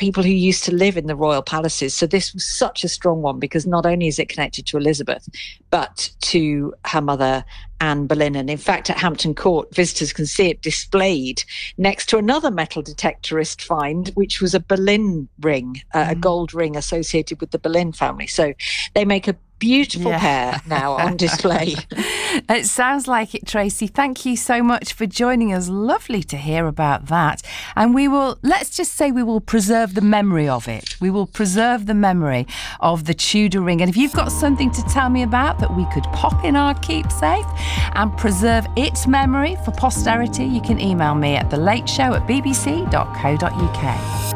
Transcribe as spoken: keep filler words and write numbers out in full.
people who used to live in the royal palaces. So this was such a strong one because not only is it connected to Elizabeth, but to her mother, Anne Boleyn. And in fact, at Hampton Court, visitors can see it displayed next to another metal detectorist find, which was a Boleyn ring, uh, mm. a gold ring associated with the Boleyn family. So they make a beautiful yeah. pair now on display. It sounds like it, Tracy. Thank you so much for joining us. Lovely to hear about that. And we will, let's just say we will preserve the memory of it. We will preserve the memory of the Tudor ring. And if you've got something to tell me about that we could pop in our keepsafe and preserve its memory for posterity, you can email me at the late show at b b c dot co dot u k.